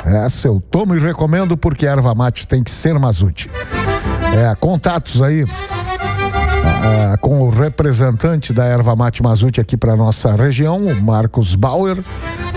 Essa eu tomo e recomendo porque a erva mate tem que ser Mazute. Contatos aí com o representante da erva mate Mazute aqui para nossa região, o Marcos Bauer.